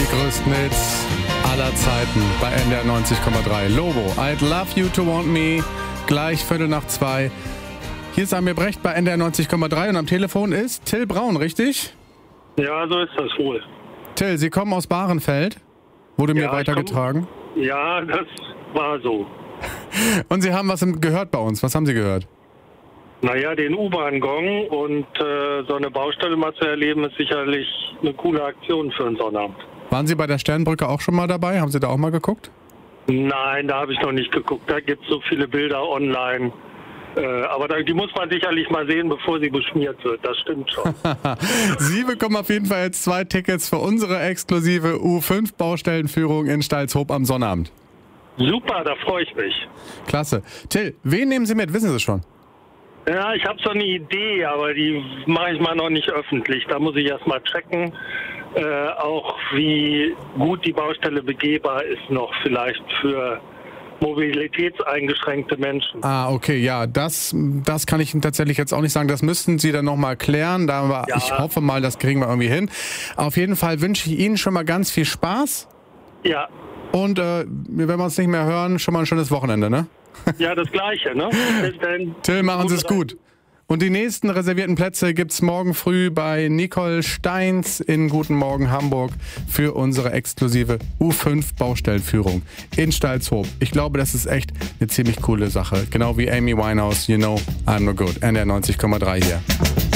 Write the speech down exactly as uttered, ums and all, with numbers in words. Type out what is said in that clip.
größten Hits aller Zeiten bei N D R neunzig Komma drei. Lobo, I'd Love You to Want Me, gleich Viertel nach zwei. Hier ist Amir Brecht bei N D R neunzig Komma drei und am Telefon ist Till Braun, richtig? Ja, so ist das wohl. Till, Sie kommen aus Bahrenfeld, wurde mir Ja, weitergetragen. komm, ja, das war so. Und Sie haben was gehört bei uns. Was haben Sie gehört? Naja, den U-Bahn-Gong und äh, so eine Baustelle mal zu erleben, ist sicherlich eine coole Aktion für einen Sonnabend. Waren Sie bei der Sternbrücke auch schon mal dabei? Haben Sie da auch mal geguckt? Nein, da habe ich noch nicht geguckt. Da gibt es so viele Bilder online. Äh, aber da, die muss man sicherlich mal sehen, bevor sie beschmiert wird. Das stimmt schon. Sie bekommen auf jeden Fall jetzt zwei Tickets für unsere exklusive U fünf Baustellenführung in Stalzhoop am Sonnabend. Super, da freue ich mich. Klasse. Till, wen nehmen Sie mit? Wissen Sie es schon? Ja, ich habe so eine Idee, aber die mache ich mal noch nicht öffentlich. Da muss ich erst mal checken, äh, auch wie gut die Baustelle begehbar ist noch vielleicht für mobilitätseingeschränkte Menschen. Ah, okay, ja, das, das kann ich Ihnen tatsächlich jetzt auch nicht sagen. Das müssten Sie dann nochmal klären. Da, Ja. Ich hoffe mal, das kriegen wir irgendwie hin. Auf jeden Fall wünsche ich Ihnen schon mal ganz viel Spaß. Ja, Und äh, wenn wir uns nicht mehr hören, schon mal ein schönes Wochenende, ne? ja, das Gleiche, ne? Bis dann. Till, machen Sie es Gute gut. Und die nächsten reservierten Plätze gibt's morgen früh bei Nicole Steins in Guten Morgen Hamburg für unsere exklusive U fünf Baustellenführung in Stalzhoop. Ich glaube, das ist echt eine ziemlich coole Sache. Genau wie Amy Winehouse, You Know I'm No Good. N D R neunzig Komma drei hier.